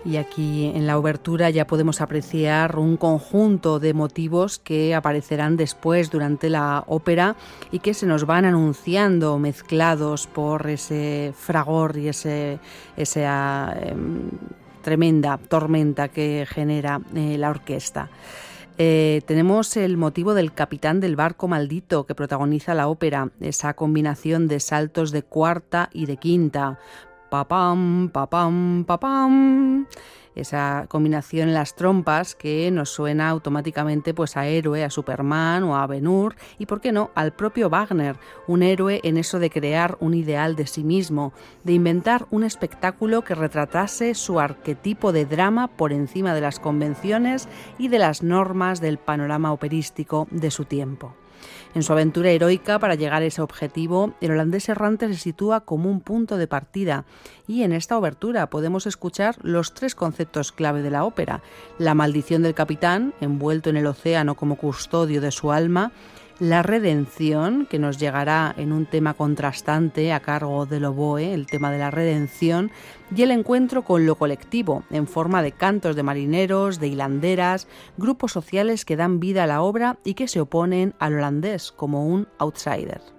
Y aquí en la obertura ya podemos apreciar un conjunto de motivos que aparecerán después durante la ópera y que se nos van anunciando mezclados por ese fragor y esa tremenda tormenta que genera la orquesta. Tenemos el motivo del capitán del barco maldito que protagoniza la ópera, esa combinación de saltos de cuarta y de quinta. Papam, papam, papam. Esa combinación en las trompas que nos suena automáticamente pues a héroe, a Superman o a Ben-Hur y, por qué no, al propio Wagner, un héroe en eso de crear un ideal de sí mismo, de inventar un espectáculo que retratase su arquetipo de drama por encima de las convenciones y de las normas del panorama operístico de su tiempo. En su aventura heroica para llegar a ese objetivo, el holandés errante se sitúa como un punto de partida y en esta obertura podemos escuchar los tres conceptos clave de la ópera: la maldición del capitán, envuelto en el océano como custodio de su alma; la redención, que nos llegará en un tema contrastante a cargo del oboe, el tema de la redención; y el encuentro con lo colectivo, en forma de cantos de marineros, de hilanderas, grupos sociales que dan vida a la obra y que se oponen al holandés como un outsider.